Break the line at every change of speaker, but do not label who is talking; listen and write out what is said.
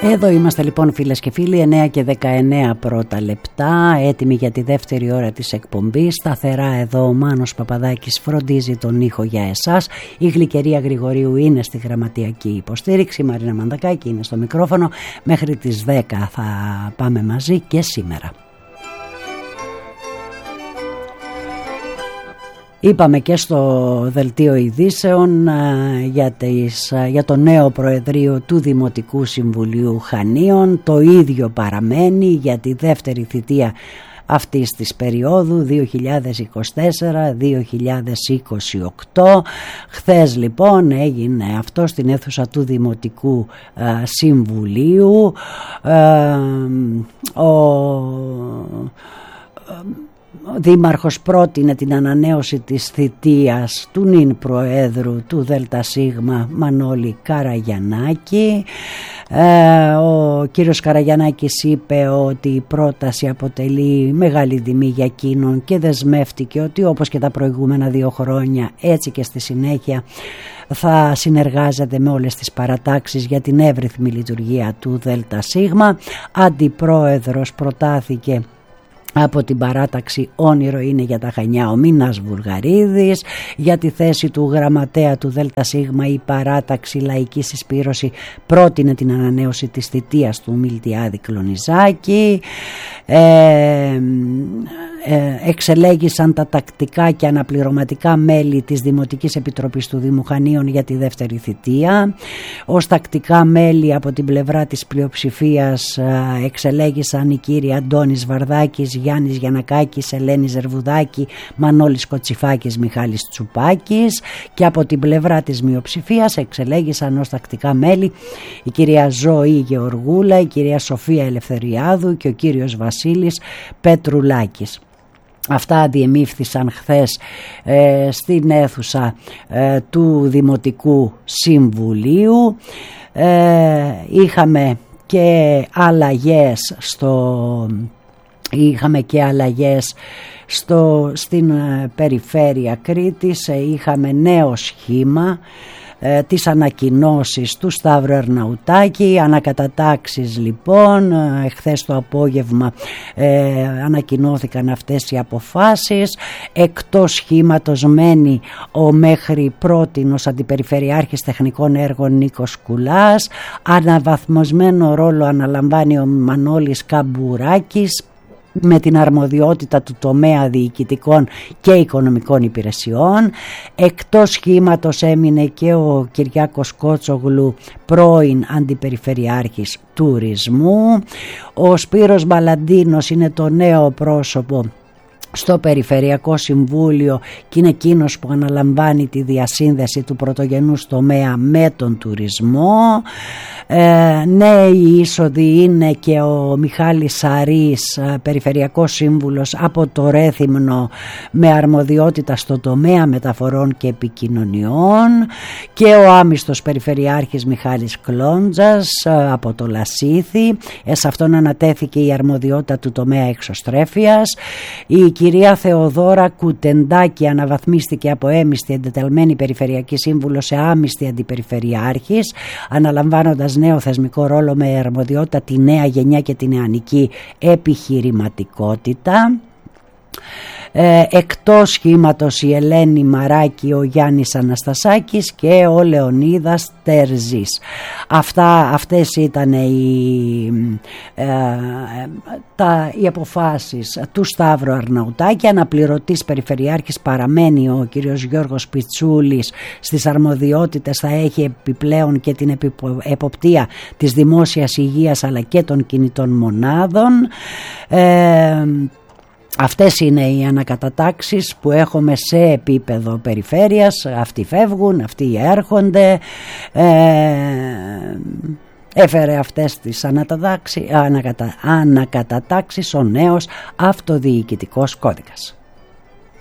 Εδώ είμαστε λοιπόν φίλες και φίλοι, 9 και 19 πρώτα λεπτά, έτοιμοι για τη δεύτερη ώρα της εκπομπής. Σταθερά εδώ ο Μάνος Παπαδάκης φροντίζει τον ήχο για εσάς. Η Γλυκερία Γρηγορίου είναι στη γραμματιακή υποστήριξη, η Μαρίνα Μαντακάκη είναι στο μικρόφωνο. Μέχρι τις 10 θα πάμε μαζί και σήμερα. Είπαμε και στο δελτίο ειδήσεων για το νέο Προεδρείο του Δημοτικού Συμβουλίου Χανίων. Το ίδιο παραμένει για τη δεύτερη θητεία αυτής της περίοδου 2024-2028. Χθες λοιπόν έγινε αυτό στην αίθουσα του Δημοτικού Συμβουλίου. Ο Δήμαρχος πρότεινε την ανανέωση της θητείας του νυν Προέδρου του ΔΣ Μανώλη Καραγιαννάκη. Ο κύριος Καραγιαννάκης είπε ότι η πρόταση αποτελεί μεγάλη τιμή για εκείνον και δεσμεύτηκε ότι όπως και τα προηγούμενα 2 χρόνια έτσι και στη συνέχεια θα συνεργάζεται με όλες τις παρατάξεις για την εύρυθμη λειτουργία του ΔΣ. Αντιπρόεδρος προτάθηκε από την παράταξη Όνειρο είναι για τα Χανιά ο Μίνας Βουλγαρίδης. Για τη θέση του γραμματέα του ΔΣ η παράταξη Λαϊκή Συσπήρωση πρότεινε την ανανέωση της θητείας του Μιλτιάδη Κλονιζάκη. Εξελέγησαν τα τακτικά και αναπληρωματικά μέλη της Δημοτικής Επιτροπής του Δήμου Χανίων για τη δεύτερη θητεία. Ως τακτικά μέλη από την πλευρά της πλειοψηφίας εξελέγησαν οι κύριοι Αντώνης Βαρδάκης, Γιάννης Γιαννακάκης, Ελένη Ζερβουδάκη, Μανώλης Κοτσιφάκης, Μιχάλης Τσουπάκης, και από την πλευρά της μειοψηφίας εξελέγησαν ως τακτικά μέλη η κυρία Ζωή Γεωργούλα, η κυρία Σοφία Ελευθεριάδου και ο κύριος Βασίλης Πετρουλάκης. Αυτά διεμήφθησαν χθες στην αίθουσα του Δημοτικού Συμβουλίου. Είχαμε και αλλαγές στην περιφέρεια Κρήτης. Είχαμε νέο σχήμα, τις ανακοινώσεις του Σταύρου Ερναουτάκη, ανακατατάξεις λοιπόν. Χθες το απόγευμα ανακοινώθηκαν αυτές οι αποφάσεις. Εκτός σχήματος μένει ο μέχρι πρότινος Αντιπεριφερειάρχης Τεχνικών Έργων Νίκος Κουλάς. Αναβαθμισμένο ρόλο αναλαμβάνει ο Μανώλης Καμπουράκης με την αρμοδιότητα του τομέα διοικητικών και οικονομικών υπηρεσιών. Εκτός σχήματος έμεινε και ο Κυριάκος Κότσογλου, πρώην Αντιπεριφερειάρχης Τουρισμού. Ο Σπύρος Μπαλαντίνος είναι το νέο πρόσωπο στο Περιφερειακό Συμβούλιο και είναι εκείνος που αναλαμβάνει τη διασύνδεση του πρωτογενούς τομέα με τον τουρισμό. Νέοι είσοδοι είναι και ο Μιχάλης Σαρής, Περιφερειακός Σύμβουλος από το Ρέθυμνο με αρμοδιότητα στο τομέα μεταφορών και επικοινωνιών, και ο άμιστος Περιφερειάρχης Μιχάλης Κλόντζας από το Λασίθι. Σε αυτόν ανατέθηκε η αρμοδιότητα του τομέα εξωστρέφειας. Η κυρία Θεοδόρα Κουτεντάκη αναβαθμίστηκε από έμιστη εντεταλμένη Περιφερειακή Σύμβουλο σε άμιστη Αντιπεριφερειάρχης, αναλαμβάνοντας νέο θεσμικό ρόλο με αρμοδιότητα τη νέα γενιά και την νεανική επιχειρηματικότητα. Εκτός σχήματος η Ελένη Μαράκη, ο Γιάννης Αναστασάκης και ο Λεωνίδας Τερζής. Αυτές ήταν οι αποφάσεις του Σταύρου Αρναουτάκη. Αναπληρωτής Περιφερειάρχης παραμένει ο κύριος Γιώργος Πιτσούλης. Στις αρμοδιότητες θα έχει επιπλέον και την εποπτεία της δημόσιας υγείας αλλά και των κινητών μονάδων. Αυτές είναι οι ανακατατάξεις που έχουμε σε επίπεδο περιφέρειας. Αυτοί φεύγουν, αυτοί έρχονται. Έφερε αυτές τις ανακατατάξεις ο νέος αυτοδιοικητικός κώδικας.